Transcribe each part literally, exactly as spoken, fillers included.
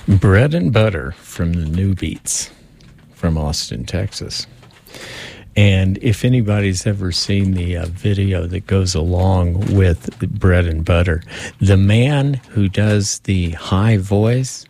Bread and Butter from the New Beats from Austin, Texas. And if anybody's ever seen the uh, video that goes along with Bread and Butter, the man who does the high voice,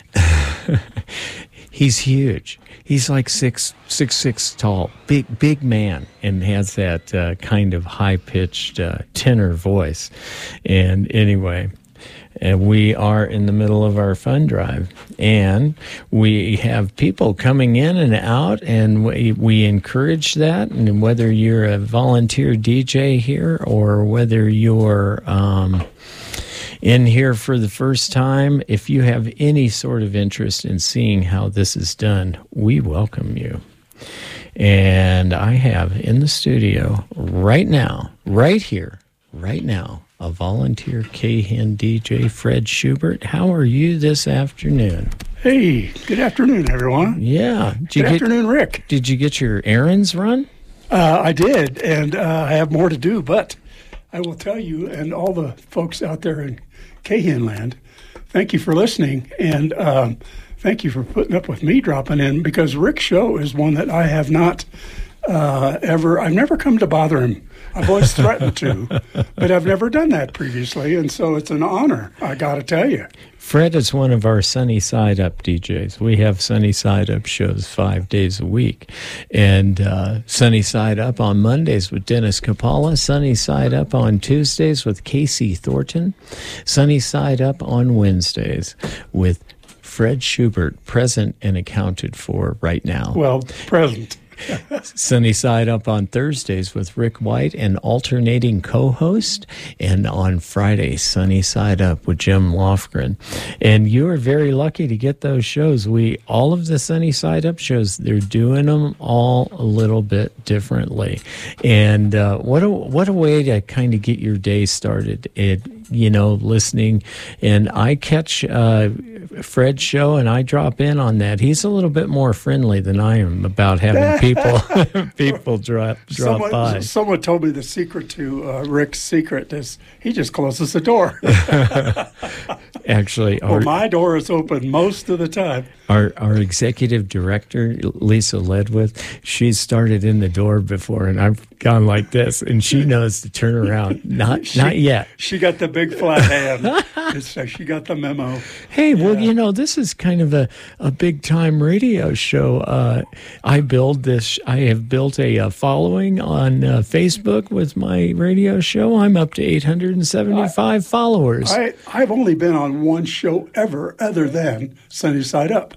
he's huge. He's like six, six, six tall, big, big man, and has that uh, kind of high-pitched uh, tenor voice. And anyway, and we are in the middle of our fund drive, and we have people coming in and out, and we, we encourage that. And whether you're a volunteer D J here or whether you're um, in here for the first time, if you have any sort of interest in seeing how this is done, we welcome you. And I have in the studio right now, right here, right now, a volunteer K H E N D J, Fred Schubert. How are you this afternoon? Hey, good afternoon, everyone. Yeah. Did good get, afternoon, Rick. Did you get your errands run? Uh, I did, and uh, I have more to do, but I will tell you and all the folks out there in K H E N land, thank you for listening, and um, thank you for putting up with me dropping in, because Rick's show is one that I have not uh, ever, I've never come to bother him. I've always threatened to, but I've never done that previously, and so it's an honor, I got to tell you. Fred is one of our Sunny Side Up D Js. We have Sunny Side Up shows five days a week. And uh, Sunny Side Up on Mondays with Dennis Capalla, Sunny Side Up on Tuesdays with Casey Thornton, Sunny Side Up on Wednesdays with Fred Schubert, present and accounted for right now. Well, present. Sunny Side Up on Thursdays with Rick White, an alternating co-host, and on Friday, Sunny Side Up with Jim Lofgren. And you are very lucky to get those shows. We all of the Sunny Side Up shows, they're doing them all a little bit differently. And uh, what a what a way to kind of get your day started. It you know, listening. And I catch uh, Fred's show, and I drop in on that. He's a little bit more friendly than I am about having people people drop drop someone, by. Someone told me the secret to uh, Rick's secret is he just closes the door. Actually, well, our, my door is open most of the time. Our our executive director, Lisa Ledwith, she's started in the door before, and I've gone like this, and she knows to turn around. Not she, not yet. She got the big flat hand. So she got the memo. Hey, yeah. well, you know, this is kind of a, a big-time radio show. Uh, I build this. I have built a, a following on uh, Facebook with my radio show. I'm up to eight hundred seventy-five I, followers. I, I've only been on one show ever other than Sunny Side Up.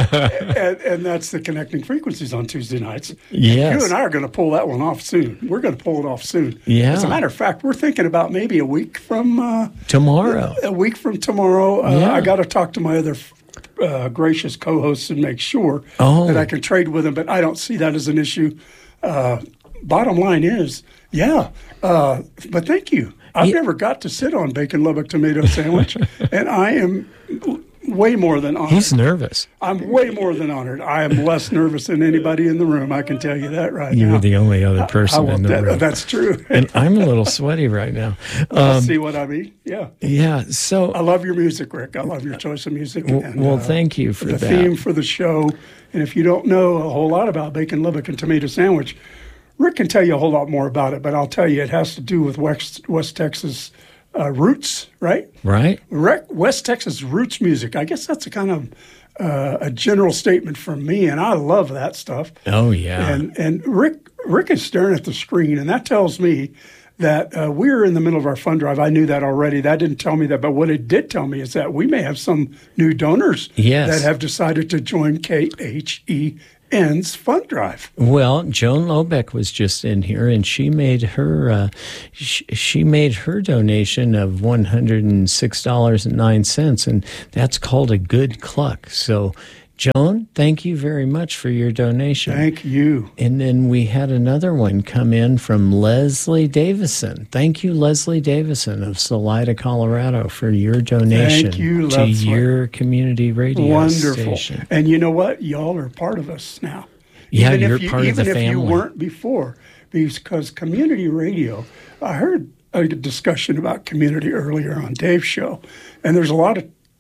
and, and that's the Connecting Frequencies on Tuesday nights. Yes. And you and I are going to pull that one off soon. We're going to pull it off soon. Yeah. As a matter of fact, we're thinking about maybe a week from uh, tomorrow. A week from tomorrow. Uh, yeah. I got to talk to my other uh, gracious co-hosts and make sure oh. that I can trade with them, but I don't see that as an issue. Uh, bottom line is, yeah, uh, but thank you. I've yeah. never got to sit on bacon Lubbock tomato sandwich, and I am way more than honored. He's nervous. I'm way more than honored. I am less nervous than anybody in the room. I can tell you that right You're now. You're the only other person I, I in the that, room. That's true. And I'm a little sweaty right now. Um, see what I mean? Yeah. Yeah. So I love your music, Rick. I love your choice of music. Well, and, well uh, thank you for the that. The theme for the show. And if you don't know a whole lot about bacon Lubbock and tomato sandwich, Rick can tell you a whole lot more about it, but I'll tell you it has to do with West, West Texas uh, roots, right? Right. West Texas roots music. I guess that's a kind of uh, a general statement from me, and I love that stuff. Oh, yeah. And and Rick Rick is staring at the screen, and that tells me that uh, we're in the middle of our fund drive. I knew that already. That didn't tell me that, but what it did tell me is that we may have some new donors yes. that have decided to join K H E N's fund drive. Well, Joan Lobeck was just in here, and she made her uh, sh- she made her donation of one hundred and six dollars and nine cents, and that's called a good cluck. So, Joan, thank you very much for your donation. Thank you. And then we had another one come in from Leslie Davison. Thank you, Leslie Davison of Salida, Colorado, for your donation Thank you, to Leslie. Your community radio Wonderful. station. And you know what? Y'all are part of us now. Yeah, even you're if you, part of the even family. if you weren't before, because community radio, I heard a discussion about community earlier on Dave's show, and there's a lot of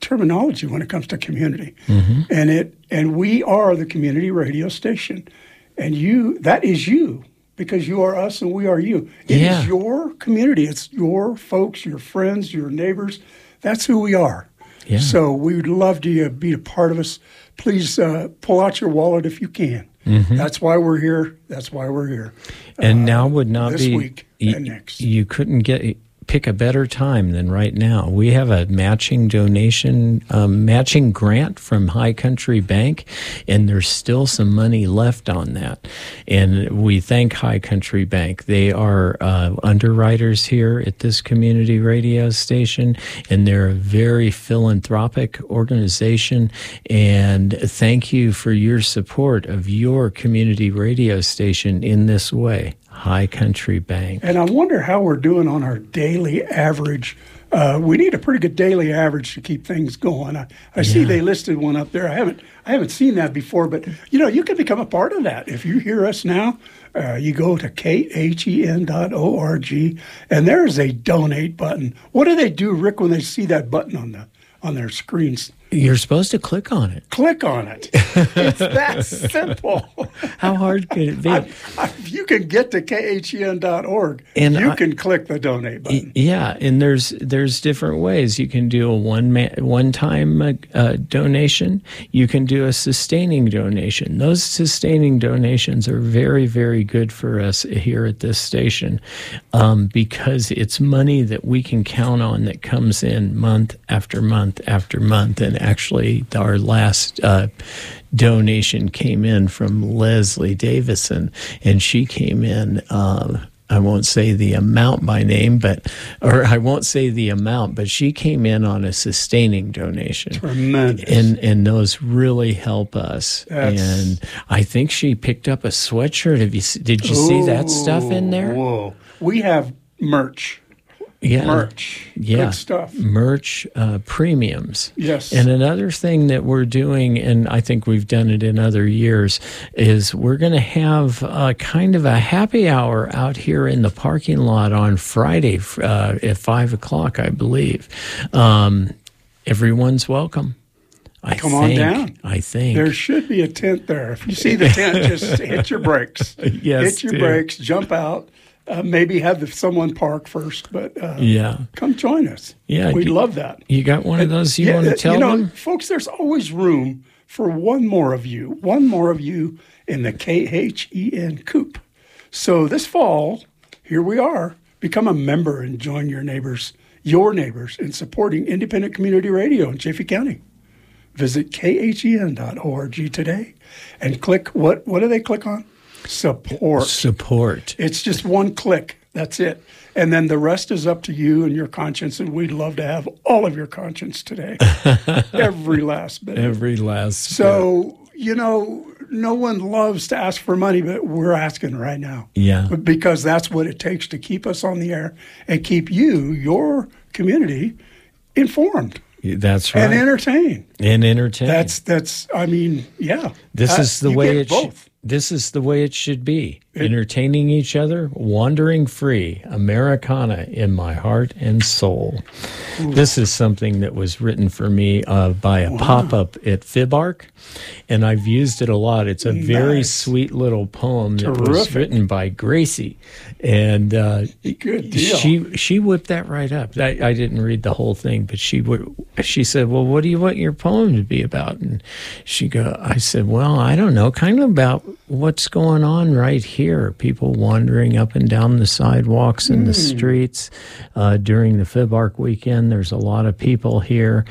terminology when it comes to community. Mm-hmm. And it and we are the community radio station. And you, that is you, because you are us and we are you. It Yeah. is your community. It's your folks, your friends, your neighbors. That's who we are. Yeah. So we would love to uh, be a part of us. Please uh, pull out your wallet if you can. Mm-hmm. That's why we're here. That's why we're here. And Uh, now would not this be week y- and next. You couldn't get pick a better time than right now. We have a matching donation, um, matching grant from High Country Bank, and there's still some money left on that. And we thank High Country Bank. They are uh, underwriters here at this community radio station, and they're a very philanthropic organization. And thank you for your support of your community radio station in this way. High Country Bank. And I wonder how we're doing on our daily average. Uh, we need a pretty good daily average to keep things going. I, I see Yeah. they listed one up there. I haven't I haven't seen that before, but you know, you can become a part of that. If you hear us now, uh, you go to K H E N dot org, and there is a donate button. What do they do, Rick, when they see that button on the on their screens? You're supposed to click on it. Click on it. It's that simple. How hard could it be? I, I, if you can get to K H E N dot org, And you I- can click the donate button. Yeah, and there's there's different ways. You can do a one man, one time uh, uh, donation. You can do a sustaining donation. Those sustaining donations are very very good for us here at this station um, because it's money that we can count on that comes in month after month after month. And actually, our last uh, donation came in from Leslie Davison, and she came in. Uh, I won't say the amount by name, but, or I won't say the amount, but she came in on a sustaining donation. Tremendous. And and those really help us. That's- And I think she picked up a sweatshirt. Have you s- did you see that stuff in there? Whoa. We have merch. Yeah, Merch. Yeah, Good stuff. merch uh, premiums. Yes. And another thing that we're doing, and I think we've done it in other years, is we're going to have uh, kind of a happy hour out here in the parking lot on Friday uh, at five o'clock, I believe. Um, everyone's welcome. I Come on think, down. I think. There should be a tent there. If you see the tent, just hit your brakes. Yes, hit your dear. brakes, jump out. Uh, maybe have the, someone park first, but uh, Yeah. come join us. Yeah, We'd you- love that. You got one of those you Yeah, want to uh, tell you know, them? folks, there's always room for one more of you, one more of you in the K H E N Coop. So this fall, here we are. Become a member and join your neighbors, your neighbors, in supporting independent community radio in Chaffee County. Visit K H E N dot org today and click what? What do they click on? Support. Support. It's just one click. That's it. And then the rest is up to you and your conscience. And we'd love to have all of your conscience today. Every last bit. Every last. So, you know, no one loves to ask for money, but we're asking right now. Yeah. But because that's what it takes to keep us on the air and keep you, your community, informed That's right. and entertained. And entertain. That's, that's, I mean, yeah. This Uh, is the you way get it both. should. This is the way it should be. Entertaining each other, wandering free, Americana in my heart and soul. Ooh. This is something that was written for me uh, by a wow. pop-up at FibArc, and I've used it a lot. It's a nice. very sweet little poem Terrific. that was written by Gracie, and uh, Good deal. she she whipped that right up. I, I didn't read the whole thing, but she would. She said, "Well, what do you want your poem to be about?" And she go, I said, "Well, I don't know, kind of about what's going on right here." People wandering up and down the sidewalks and mm. the streets uh, during the FibArc weekend. There's a lot of people here,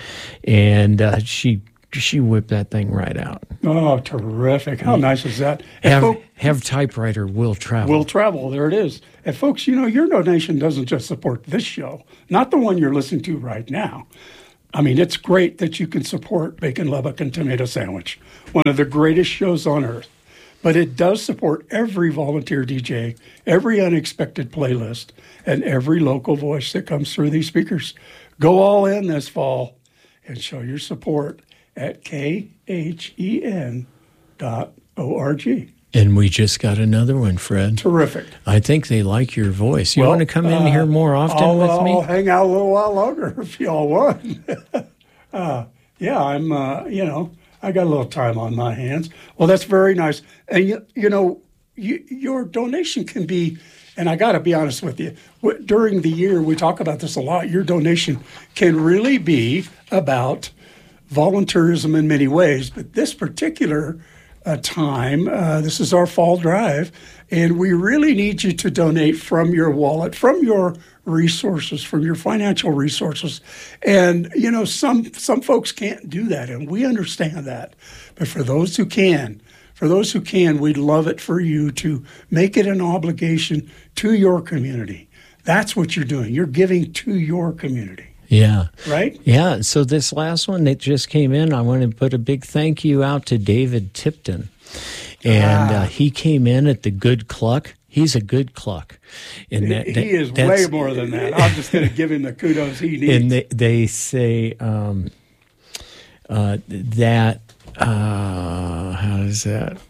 and uh, she she whipped that thing right out. Oh, terrific! How nice is that? Have, folk, have typewriter will travel. Will travel. There it is. And folks, you know, your donation doesn't just support this show, not the one you're listening to right now. I mean, it's great that you can support Bacon, Lubbock, and Tomato Sandwich, one of the greatest shows on earth. But it does support every volunteer D J, every unexpected playlist, and every local voice that comes through these speakers. Go all in this fall and show your support at K H E N dot org. And we just got another one, Fred. Terrific. I think they like your voice. You well, want to come in uh, here more often I'll, with I'll me? I'll hang out a little while longer if y'all want. uh, yeah, I'm, uh, you know, I got a little time on my hands. Well, that's very nice. And, you, you know, you, your donation can be, and I got to be honest with you, w- during the year, we talk about this a lot, your donation can really be about volunteerism in many ways. But this particular uh, time, uh, this is our fall drive, and we really need you to donate from your wallet, from your resources, from your financial resources. And, you know, some some folks can't do that, and we understand that. But for those who can, for those who can, we'd love it for you to make it an obligation to your community. That's what you're doing. You're giving to your community. Yeah. Right? Yeah. So this last one that just came in, I want to put a big thank you out to David Tipton. And Ah. uh, he came in at the Good Cluck. He's a good cluck. And that, he that, is that's- way more than that. I'm just going to give him the kudos he needs. And they, they say um, uh, that, uh, how does that?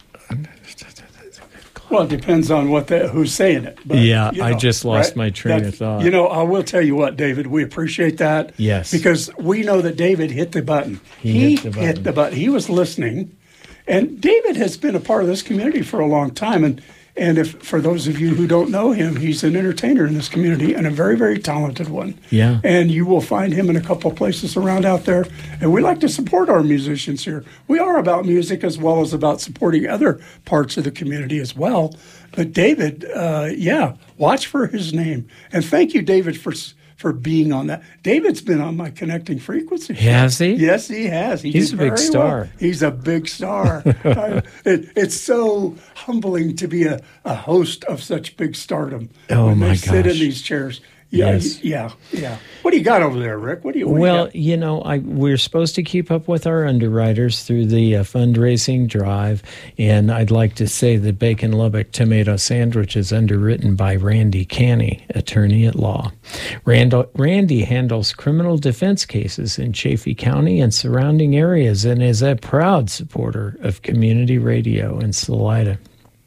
Well, it depends on what the, who's saying it. But, Yeah, you I know, just lost right? my train That- of thought. You know, I will tell you what, David, we appreciate that. Yes. Because we know that David hit the button. He hit the button. hit the button. He was listening. And David has been a part of this community for a long time. And and if for those of you who don't know him, he's an entertainer in this community and a very, very talented one. Yeah. And you will find him in a couple of places around out there. And we like to support our musicians here. We are about music as well as about supporting other parts of the community as well. But David, uh, yeah, watch for his name. And thank you, David, for for being on that. David's been on my Connecting Frequency show. Has he? Yes, he has. He He's did a big very star. well. He's a big star. I- it, it's so humbling to be a, a host of such big stardom. Oh, when my they sit in gosh. these chairs. Yeah, Yes. yeah, yeah. What do you got over there, Rick? What do you? What Well, do you you know, I we're supposed to keep up with our underwriters through the uh, fundraising drive, and I'd like to say that Bacon Lubbock Tomato Sandwich is underwritten by Randy Canny, attorney at law. Randall, Randy handles criminal defense cases in Chaffee County and surrounding areas and is a proud supporter of community radio in Salida.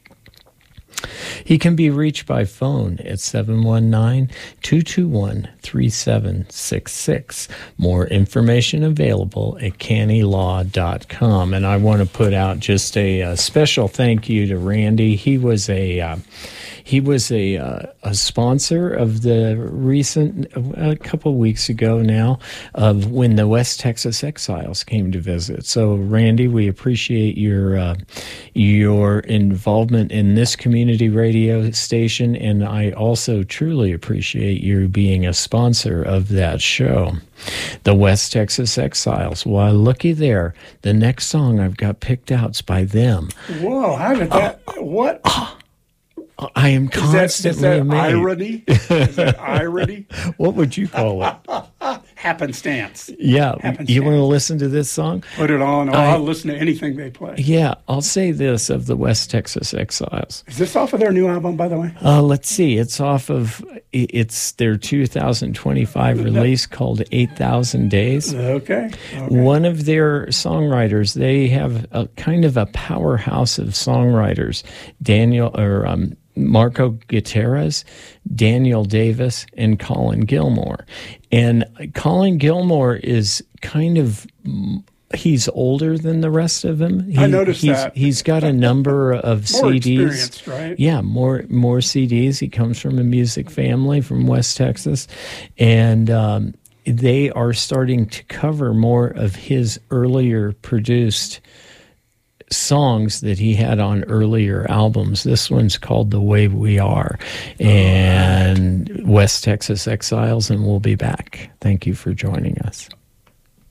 He can be reached by phone at seven one nine, two two one, three seven six six. More information available at canny law dot com. And I want to put out just a, a special thank you to Randy. He was a uh, he was a uh, a sponsor of the recent, a couple weeks ago now, of when the West Texas Exiles came to visit. So, Randy, we appreciate your uh, your involvement in this community radio station, and I also truly appreciate you being a sponsor of that show. The West Texas Exiles. Why, looky there. The next song I've got picked out's by them. Whoa! How did that? what? I am Is that, constantly is that amazed. irony? Is that irony? What would you call it? Happenstance. Yeah, Happenstance. you want to listen to this song? Put it on. Oh, I- I'll listen to anything they play. Yeah, I'll say this of the West Texas Exiles. Is this off of their new album, by the way? Uh, let's see. It's off of it's their two thousand twenty-five release called eight thousand Days. Okay. okay. One of their songwriters, they have a kind of a powerhouse of songwriters. Daniel or um, Marco Gutierrez, Daniel Davis, and Colin Gilmore. And Colin Gilmore is kind of, he's older than the rest of them. He, I noticed he's, that. He's got a number of More C Ds. experienced, right? Yeah, more more C Ds. He comes from a music family from West Texas. And um, they are starting to cover more of his earlier produced songs that he had on earlier albums. This one's called The Way We Are. And West Texas Exiles, and we'll be back. Thank you for joining us.